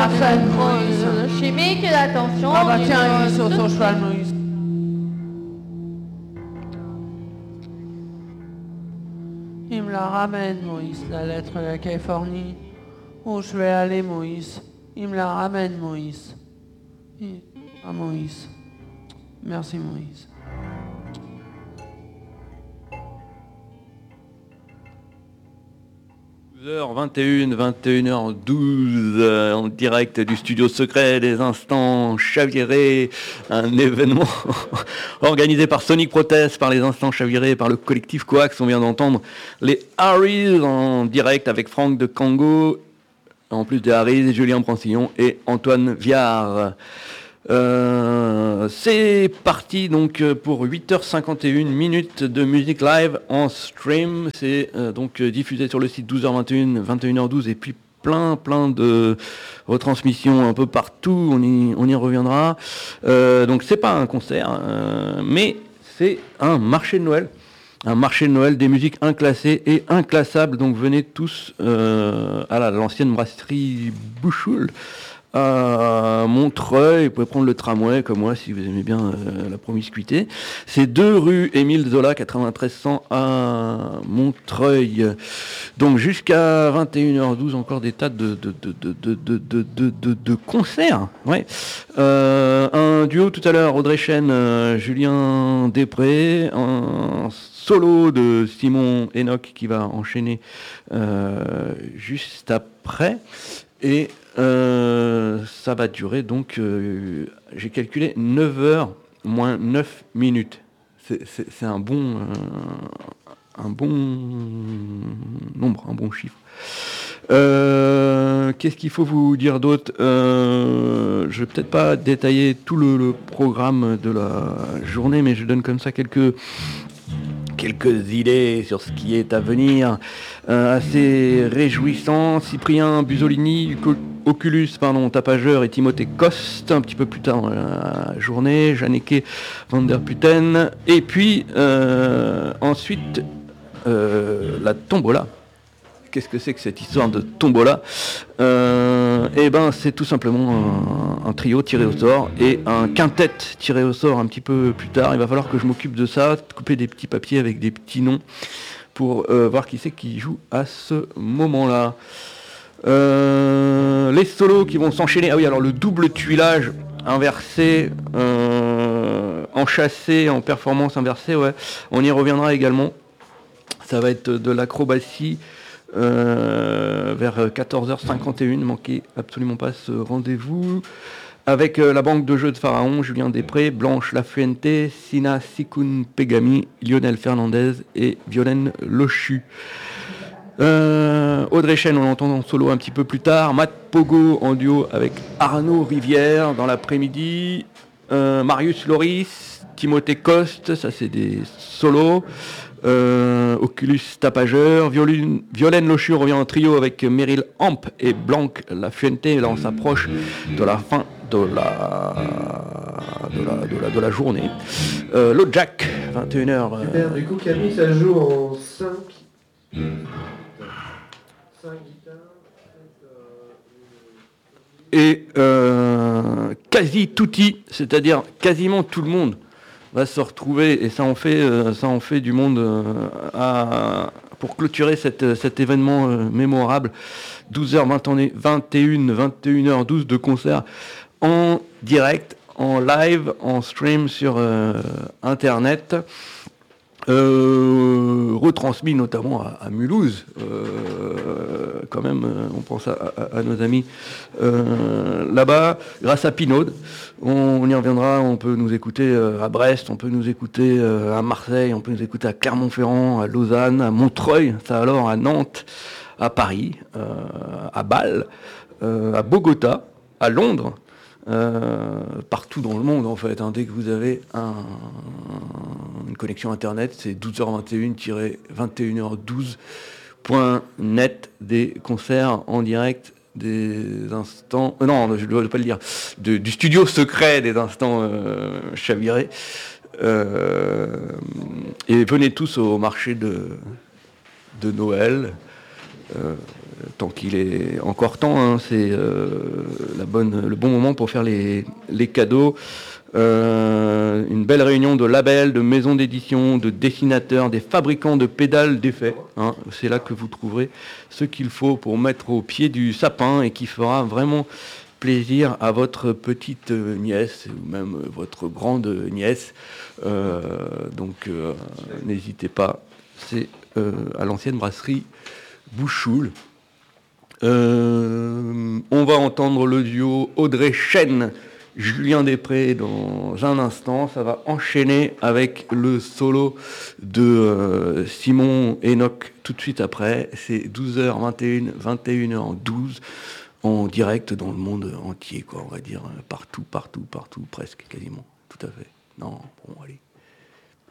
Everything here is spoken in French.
contrôle chimique et l'attention. Ah bah tiens, il est sur son cheval, Moïse. Il me la ramène, Moïse, la lettre de la Californie. Où je vais aller, Moïse. Il me la ramène, Moïse. Ah, Moïse. Merci, Moïse. h 21h12 en direct du studio secret des Instants Chavirés, un événement organisé par Sonic Protest, par les Instants Chavirés, par le collectif Coax. On vient d'entendre les Harrys en direct avec Franck de Kango, en plus des Harrys, Julien Brancillon et Antoine Viard. C'est parti donc pour 8h51 minutes de musique live en stream. C'est donc diffusé sur le site 12h21, 21h12 et puis plein de retransmissions un peu partout. On y reviendra. Donc c'est pas un concert, mais c'est un marché de Noël. Un marché de Noël des musiques inclassées et inclassables. Donc venez tous à l'ancienne brasserie Bouchoul à Montreuil. Vous pouvez prendre le tramway comme moi si vous aimez bien la promiscuité. C'est 2 rue Émile Zola, 9300 à Montreuil. Donc jusqu'à 21h12 encore des tas de concerts. Ouais. Un duo tout à l'heure, Audrey Chen, Julien Després, un solo de Simon Enoch qui va enchaîner juste après. Et ça va durer donc, j'ai calculé 9h moins 9 minutes. C'est un bon nombre, un bon chiffre. Qu'est-ce qu'il faut vous dire d'autre? Je vais peut-être pas détailler tout le programme de la journée, mais je donne comme ça quelques idées sur ce qui est à venir, assez réjouissant. Cyprien Busolini, Oculus, Tapageur et Timothée Coste, un petit peu plus tard dans la journée, Janneke van der Putten, et puis ensuite la tombola. Qu'est-ce que c'est que cette histoire de tombola? C'est tout simplement un trio tiré au sort et un quintet tiré au sort un petit peu plus tard. Il va falloir que je m'occupe de ça, de couper des petits papiers avec des petits noms pour voir qui c'est qui joue à ce moment-là. Les solos qui vont s'enchaîner. Ah oui, alors le double tuilage inversé, enchâssé, en performance inversée, ouais. On y reviendra également. Ça va être de l'acrobatie. Vers 14h51, ne manquez absolument pas ce rendez-vous avec la banque de jeux de Pharaon, Julien Després, Blanche Lafuente, Sina Sikun Pegami, Lionel Fernandez et Violaine Lochu. Audrey Chen, on l'entend en solo un petit peu plus tard, Matt Pogo en duo avec Arnaud Rivière dans l'après-midi, Marius Loris, Timothée Coste, ça c'est des solos. Oculus Tapageur, Violaine Lochu revient en trio avec Meryl Amp et Blanc Lafuente. Là on s'approche de la fin de la journée. L'autre Jack, 21h. Du coup Camille ça joue en 5 guitares. Et quasi tutti, c'est-à-dire quasiment tout le monde va se retrouver, et ça en fait du monde pour clôturer cet événement mémorable. 12h21, 21h12 de concerts en direct, en live, en stream sur Internet. Retransmis notamment à Mulhouse, quand même, on pense à nos amis là-bas, grâce à Pinaude. On y reviendra, on peut nous écouter à Brest, on peut nous écouter à Marseille, on peut nous écouter à Clermont-Ferrand, à Lausanne, à Montreuil, ça alors, à Nantes, à Paris, à Bâle, à Bogota, à Londres. Partout dans le monde en fait, dès que vous avez une connexion internet, c'est 12h21-21h12.net, des concerts en direct des Instants, non je ne dois pas le dire, du studio secret des Instants Chavirés, et venez tous au marché de Noël. tant qu'il est encore temps, hein, c'est le bon moment pour faire les cadeaux. Une belle réunion de labels, de maisons d'édition, de dessinateurs, des fabricants de pédales d'effets. Hein. C'est là que vous trouverez ce qu'il faut pour mettre au pied du sapin et qui fera vraiment plaisir à votre petite nièce ou même votre grande nièce. Donc n'hésitez pas, c'est à l'ancienne brasserie Bouchoul. On va entendre le duo Audrey Chen, Julien Després dans un instant. Ça va enchaîner avec le solo de Simon Enoch tout de suite après. C'est 12h21, 21h12 en direct dans le monde entier, quoi, on va dire. Partout, presque, quasiment. Tout à fait. Non, bon, allez.